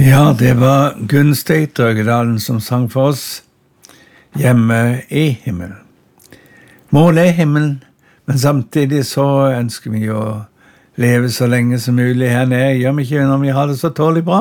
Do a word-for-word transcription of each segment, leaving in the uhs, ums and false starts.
Ja, det var Gunn Støytøgedalen som sang for oss hjemme i himmelen. Målet er himmelen, men samtidig så ønsker vi å leve så lenge som mulig her nede. Gjør vi ikke når vi har det så tålig bra?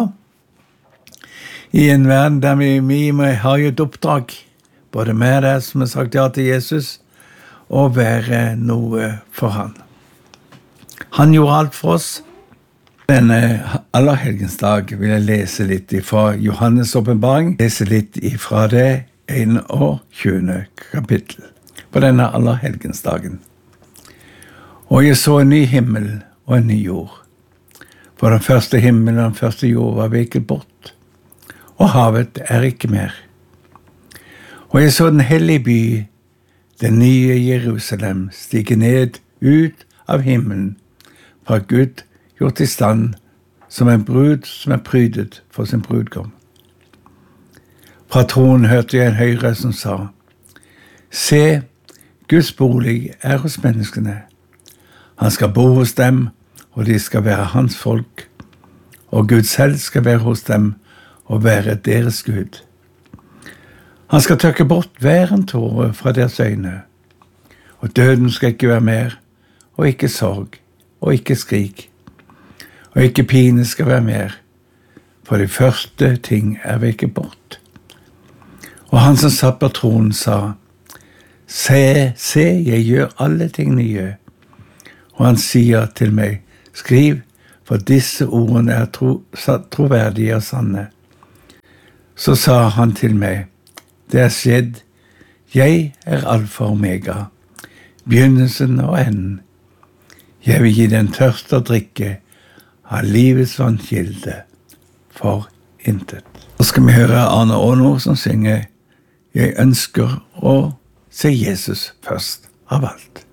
I en verden der vi, vi har jo et oppdrag, både med det som har sagt ja til Jesus, og være noe for han. Han gjorde alt for oss. Denne allerhelgensdag vil jeg lese litt fra Johannes åpenbaring, lese litt fra det enogtjuende kapittel på denne allerhelgensdagen. Og jeg så en ny himmel og en ny jord. For den første himmelen og den første jord var veket bort, og havet er ikke mer. Og jeg så den hellige by, den nye Jerusalem, stige ned ut av himmelen fra Gud, gjort i stand som en brud som er prydet for sin brudgom. Fra tronen hørte jeg en høyre som sa, «Se, Guds bolig er hos menneskene. Han skal bo hos dem, og de skal være hans folk, og Gud selv skal være hos dem og være deres Gud. Han skal tørke bort hver en tåre fra deres øyne, og døden skal ikke være mer, og ikke sorg, og ikke skrik, og ikke pine skal være mer, for de første ting er veket bort. Og han som satt på tronen sa, Se, se, jeg gjør alle ting nye. Og han sier til meg, Skriv, for disse ordene er tro, troverdige og sanne. Så sa han til meg, Det er skjedd, jeg er alfa og omega, begynnelsen og enden. Jeg vil gi den tørste å drikke, av livets vannkilde for intet. Så skal vi høre Arne Aano som synger Jeg ønsker å se Jesus først av alt.